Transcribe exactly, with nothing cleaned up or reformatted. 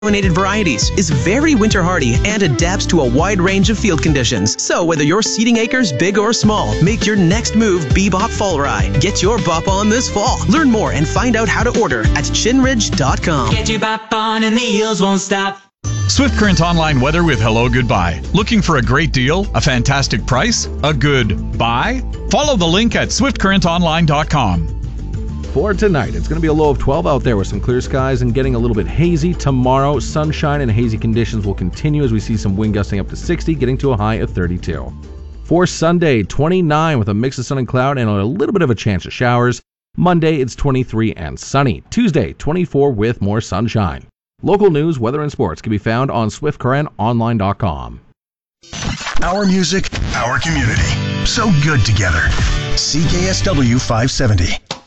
Pollinated varieties is very winter hardy and adapts to a wide range of field conditions. So whether you're seeding acres big or small, make your next move Bebop Fall Ride. Get your bop on this fall. Learn more and find out how to order at chin ridge dot com. Get your bop on and the yields won't stop. Swift Current Online Weather with Hello Goodbye. Looking for a great deal, a fantastic price, a good buy? Follow the link at swift current online dot com. For tonight, it's going to be a low of twelve out there with some clear skies and getting a little bit hazy. Tomorrow, sunshine and hazy conditions will continue as we see some wind gusting up to sixty, getting to a high of thirty-two. For Sunday, twenty-nine with a mix of sun and cloud and a little bit of a chance of showers. Monday, it's twenty-three and sunny. Tuesday, twenty-four with more sunshine. Local news, weather, and sports can be found on swift current online dot com. Our music, our community. So good together. C K S W five seventy.